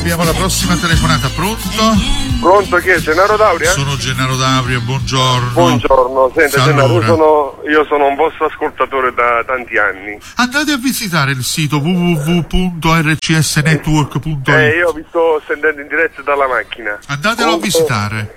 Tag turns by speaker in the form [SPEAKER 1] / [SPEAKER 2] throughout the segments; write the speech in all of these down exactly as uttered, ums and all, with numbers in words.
[SPEAKER 1] abbiamo la prossima telefonata. Pronto?
[SPEAKER 2] Pronto, chi è? Gennaro D'Auria?
[SPEAKER 1] Sono Gennaro D'Auria, buongiorno.
[SPEAKER 2] Buongiorno, senta
[SPEAKER 1] Allora.
[SPEAKER 2] Gennaro, io sono, io sono un vostro ascoltatore da tanti anni.
[SPEAKER 1] Andate a visitare il sito w w w punto r c s network punto i t.
[SPEAKER 2] Eh, io vi sto sentendo in diretta dalla macchina.
[SPEAKER 1] Andatelo a visitare.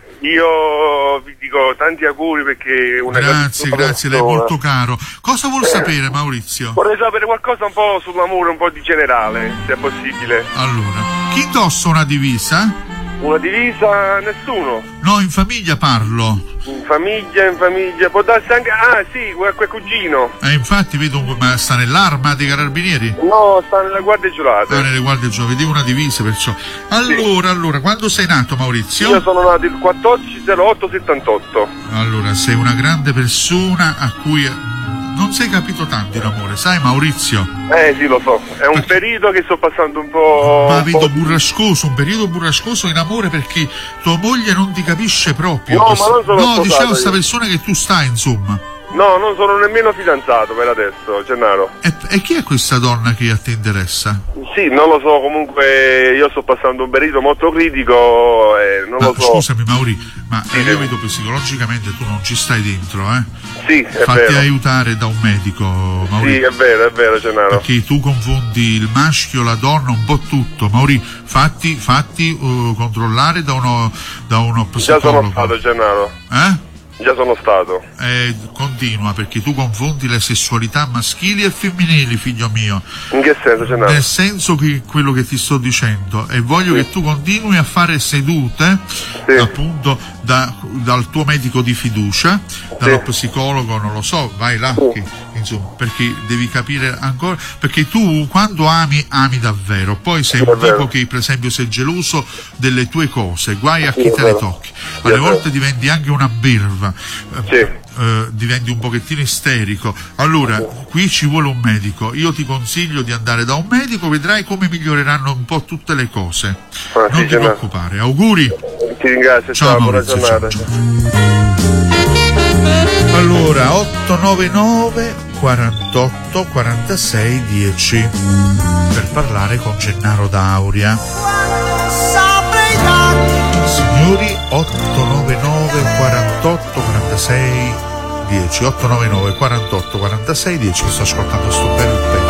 [SPEAKER 2] Io vi dico tanti auguri perché una
[SPEAKER 1] Grazie, grazie, lei è molto caro. Cosa vuol sapere, Maurizio?
[SPEAKER 2] Vorrei sapere qualcosa un po' sull'amore, un po' di generale, se è possibile.
[SPEAKER 1] Allora, chi indossa una divisa?
[SPEAKER 2] Una divisa? Nessuno.
[SPEAKER 1] No, in famiglia parlo.
[SPEAKER 2] In famiglia, in famiglia, può darsi anche... Ah sì, quel cugino.
[SPEAKER 1] Eh, infatti vedo, ma sta nell'arma dei carabinieri?
[SPEAKER 2] No, sta nelle guardie giurate.
[SPEAKER 1] Ah, nelle guardie giurate, vedevo una divisa perciò. Allora, sì. allora, quando sei nato, Maurizio?
[SPEAKER 2] Io sono nato il quattordici zero otto settantotto.
[SPEAKER 1] Allora, sei una grande persona a cui non sei capito tanto in amore, sai, Maurizio?
[SPEAKER 2] Eh sì, lo so, è un
[SPEAKER 1] perché...
[SPEAKER 2] periodo che sto passando un po'...
[SPEAKER 1] Ma
[SPEAKER 2] un
[SPEAKER 1] vedo
[SPEAKER 2] po'...
[SPEAKER 1] burrascoso, un periodo burrascoso in amore perché tua moglie non ti capisce proprio.
[SPEAKER 2] No, ma non sono
[SPEAKER 1] No,
[SPEAKER 2] sposato
[SPEAKER 1] diciamo
[SPEAKER 2] io.
[SPEAKER 1] sta persona che tu stai, insomma.
[SPEAKER 2] No, non sono nemmeno fidanzato per adesso, Gennaro.
[SPEAKER 1] E, e chi è questa donna che a te interessa?
[SPEAKER 2] Sì, non lo so, comunque io sto passando un periodo molto critico e non
[SPEAKER 1] Ma
[SPEAKER 2] lo so.
[SPEAKER 1] scusami Mauri, ma
[SPEAKER 2] Sì,
[SPEAKER 1] io
[SPEAKER 2] sì.
[SPEAKER 1] vedo psicologicamente tu non ci stai dentro, eh?
[SPEAKER 2] Sì, è
[SPEAKER 1] Fatti
[SPEAKER 2] vero.
[SPEAKER 1] aiutare da un medico, Mauri.
[SPEAKER 2] Sì, è vero, è vero, Gennaro.
[SPEAKER 1] Perché tu confondi il maschio, la donna, un po' tutto. Mauri, fatti, fatti uh, controllare da uno, da uno
[SPEAKER 2] Già
[SPEAKER 1] psicologo.
[SPEAKER 2] sono stato, Gennaro.
[SPEAKER 1] Eh?
[SPEAKER 2] Già sono stato.
[SPEAKER 1] Eh, continua, perché tu confondi le sessualità maschili e femminili, figlio mio.
[SPEAKER 2] In che senso, Gennaro?
[SPEAKER 1] Nel senso che quello che ti sto dicendo, e voglio
[SPEAKER 2] Sì.
[SPEAKER 1] che tu continui a fare sedute,
[SPEAKER 2] Sì.
[SPEAKER 1] appunto, da, dal tuo medico di fiducia, dallo
[SPEAKER 2] Sì.
[SPEAKER 1] psicologo, non lo so, vai là,
[SPEAKER 2] Sì.
[SPEAKER 1] che, insomma, perché devi capire ancora, perché tu quando ami, ami davvero, poi sei
[SPEAKER 2] Sì,
[SPEAKER 1] un
[SPEAKER 2] è vero.
[SPEAKER 1] tipo che per esempio sei geloso delle tue cose, guai a
[SPEAKER 2] Sì,
[SPEAKER 1] chi
[SPEAKER 2] è
[SPEAKER 1] te le
[SPEAKER 2] vero.
[SPEAKER 1] tocchi,
[SPEAKER 2] Sì,
[SPEAKER 1] alle
[SPEAKER 2] è vero.
[SPEAKER 1] volte diventi anche una berva.
[SPEAKER 2] Sì.
[SPEAKER 1] Eh, diventi un pochettino isterico. Allora, qui ci vuole un medico. Io ti consiglio di andare da un medico, vedrai come miglioreranno un po' tutte le cose.
[SPEAKER 2] Ah,
[SPEAKER 1] Non
[SPEAKER 2] sì,
[SPEAKER 1] ti
[SPEAKER 2] Gennaro.
[SPEAKER 1] preoccupare. Auguri.
[SPEAKER 2] Ti ringrazio,
[SPEAKER 1] Ciao,
[SPEAKER 2] ciao, buona
[SPEAKER 1] Maurizio.
[SPEAKER 2] giornata.
[SPEAKER 1] Ciao, ciao. Allora, otto nove nove quarantotto quarantasei dieci per parlare con Gennaro D'Auria. Signori, otto nove nove quarantotto quarantasei dieci, otto nove nove quarantotto quarantasei dieci, sto ascoltando sto bel pezzo.